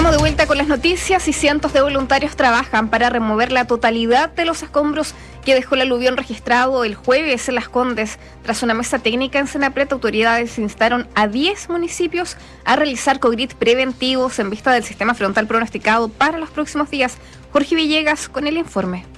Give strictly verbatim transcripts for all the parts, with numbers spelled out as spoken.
Estamos de vuelta con las noticias y cientos de voluntarios trabajan para remover la totalidad de los escombros que dejó el aluvión registrado el jueves en Las Condes. Tras una mesa técnica en Senapred, autoridades instaron a diez municipios a realizar cogrit preventivos en vista del sistema frontal pronosticado para los próximos días. Jorge Villegas con el informe.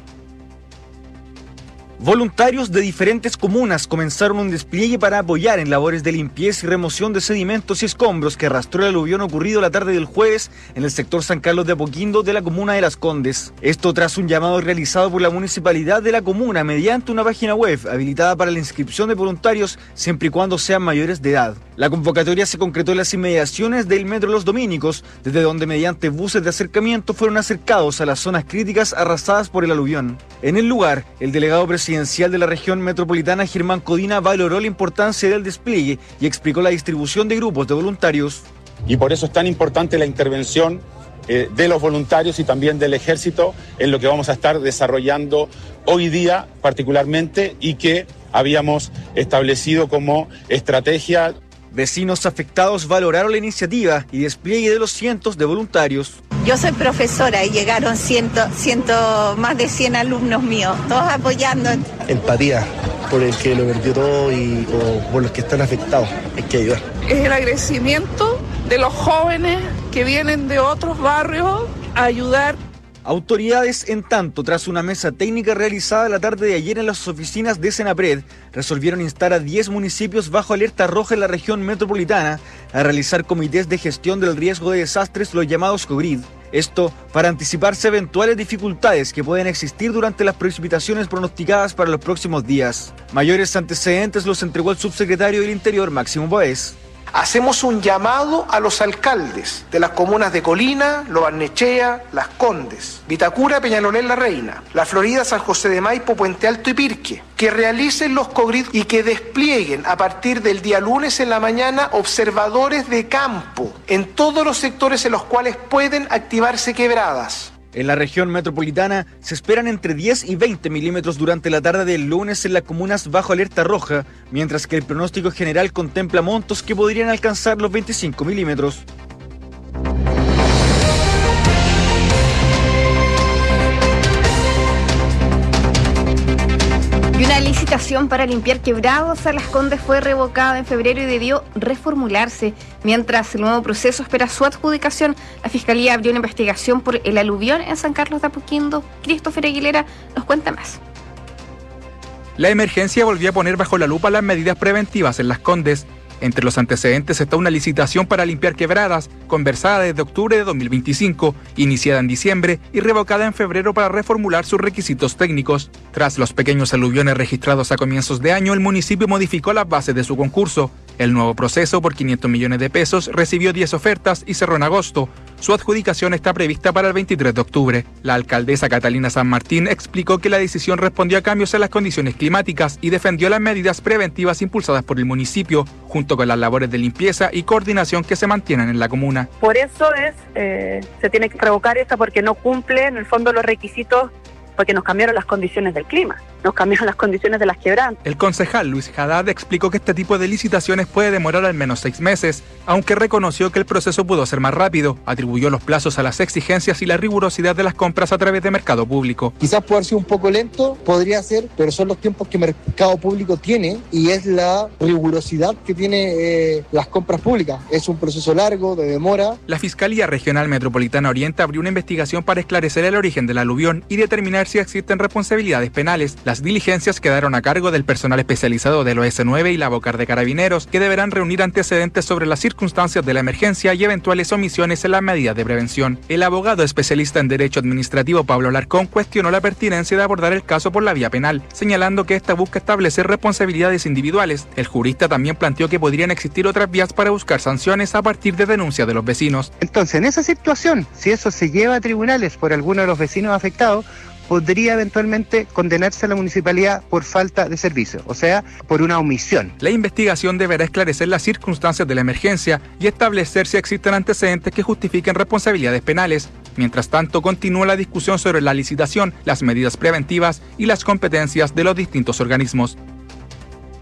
Voluntarios de diferentes comunas comenzaron un despliegue para apoyar en labores de limpieza y remoción de sedimentos y escombros que arrastró el aluvión ocurrido la tarde del jueves en el sector San Carlos de Apoquindo de la comuna de Las Condes. Esto tras un llamado realizado por la municipalidad de la comuna mediante una página web habilitada para la inscripción de voluntarios siempre y cuando sean mayores de edad. La convocatoria se concretó en las inmediaciones del Metro Los Dominicos, desde donde mediante buses de acercamiento fueron acercados a las zonas críticas arrasadas por el aluvión. En el lugar, el delegado presidente presidencial de la región metropolitana, Germán Codina, valoró la importancia del despliegue y explicó la distribución de grupos de voluntarios. Y por eso es tan importante la intervención eh, de los voluntarios y también del ejército en lo que vamos a estar desarrollando hoy día particularmente y que habíamos establecido como estrategia. Vecinos afectados valoraron la iniciativa y despliegue de los cientos de voluntarios. Yo soy profesora y llegaron ciento, ciento, más de cien alumnos míos, todos apoyando. Empatía por el que lo perdió todo y por, por los que están afectados, hay que ayudar. Es el agradecimiento de los jóvenes que vienen de otros barrios a ayudar. Autoridades, en tanto, tras una mesa técnica realizada la tarde de ayer en las oficinas de Senapred, resolvieron instar a diez municipios bajo alerta roja en la región metropolitana a realizar comités de gestión del riesgo de desastres, los llamados cogrit. Esto para anticiparse eventuales dificultades que pueden existir durante las precipitaciones pronosticadas para los próximos días. Mayores antecedentes los entregó el subsecretario del Interior, Máximo Páez. Hacemos un llamado a los alcaldes de las comunas de Colina, Lo Barnechea, Las Condes, Vitacura, Peñalolén, La Reina, La Florida, San José de Maipo, Puente Alto y Pirque, que realicen los cogrit y que desplieguen a partir del día lunes en la mañana observadores de campo en todos los sectores en los cuales pueden activarse quebradas. En la región metropolitana se esperan entre diez y veinte milímetros durante la tarde del lunes en las comunas bajo alerta roja, mientras que el pronóstico general contempla montos que podrían alcanzar los veinticinco milímetros. Y una licitación para limpiar quebrados a Las Condes fue revocada en febrero y debió reformularse. Mientras el nuevo proceso espera su adjudicación, la Fiscalía abrió una investigación por el aluvión en San Carlos de Apoquindo. Christopher Aguilera nos cuenta más. La emergencia volvió a poner bajo la lupa las medidas preventivas en Las Condes. Entre los antecedentes está una licitación para limpiar quebradas, conversada desde octubre de dos mil veinticinco, iniciada en diciembre y revocada en febrero para reformular sus requisitos técnicos. Tras los pequeños aluviones registrados a comienzos de año, el municipio modificó las bases de su concurso. El nuevo proceso, por quinientos millones de pesos, recibió diez ofertas y cerró en agosto. Su adjudicación está prevista para el veintitrés de octubre. La alcaldesa Catalina San Martín explicó que la decisión respondió a cambios en las condiciones climáticas y defendió las medidas preventivas impulsadas por el municipio, junto con las labores de limpieza y coordinación que se mantienen en la comuna. Por eso es, eh, se tiene que revocar esta porque no cumple en el fondo los requisitos, porque nos cambiaron las condiciones del clima, nos cambiaron las condiciones de las quebradas. El concejal Luis Haddad explicó que este tipo de licitaciones puede demorar al menos seis meses, aunque reconoció que el proceso pudo ser más rápido, atribuyó los plazos a las exigencias y la rigurosidad de las compras a través de mercado público. Quizás puede haber sido un poco lento, podría ser, pero son los tiempos que el mercado público tiene y es la rigurosidad que tiene eh, las compras públicas. Es un proceso largo, de demora. La Fiscalía Regional Metropolitana Oriente abrió una investigación para esclarecer el origen del aluvión y determinar si existen responsabilidades penales. Las diligencias quedaron a cargo del personal especializado del O S nueve y la Bocar de Carabineros, que deberán reunir antecedentes sobre las circunstancias de la emergencia y eventuales omisiones en las medidas de prevención. El abogado especialista en Derecho Administrativo Pablo Alarcón cuestionó la pertinencia de abordar el caso por la vía penal, señalando que esta busca establecer responsabilidades individuales. El jurista también planteó que podrían existir otras vías para buscar sanciones a partir de denuncias de los vecinos. Entonces, en esa situación, si eso se lleva a tribunales por alguno de los vecinos afectados, podría eventualmente condenarse a la municipalidad por falta de servicio, o sea, por una omisión. La investigación deberá esclarecer las circunstancias de la emergencia y establecer si existen antecedentes que justifiquen responsabilidades penales. Mientras tanto, continúa la discusión sobre la licitación, las medidas preventivas y las competencias de los distintos organismos.